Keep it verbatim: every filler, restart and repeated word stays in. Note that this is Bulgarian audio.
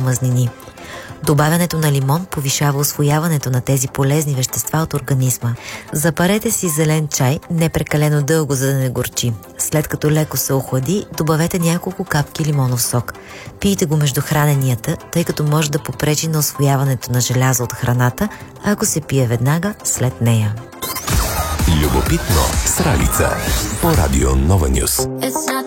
мазнини. Добавянето на лимон повишава усвояването на тези полезни вещества от организма. Запарете си зелен чай не прекалено дълго, за да не горчи. След като леко се охлади, добавете няколко капки лимонов сок. Пийте го между храненията, тъй като може да попречи на усвояването на желязо от храната, ако се пие веднага след нея. Любопитно с Ралица по Радио Нова Нюс.